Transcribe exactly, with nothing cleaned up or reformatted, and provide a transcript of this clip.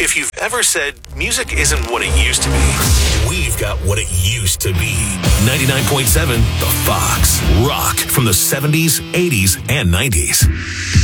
If you've ever said music isn't what it used to be, we've got what it used to be. ninety-nine point seven The Fox. Rock from the seventies, eighties, and nineties.